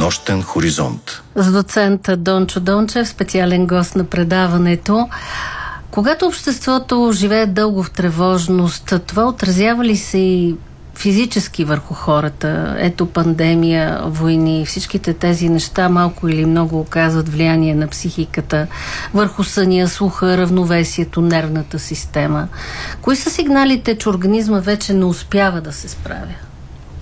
Нощен хоризонт. С доцент Дончо Дончев, специален гост на предаването. Когато обществото живее дълго в тревожност, това отразява ли се и физически върху хората? Ето, пандемия, войни, всичките тези неща малко или много оказват влияние на психиката, върху съня, слуха, равновесието, нервната система. Кои са сигналите, че организма вече не успява да се справя?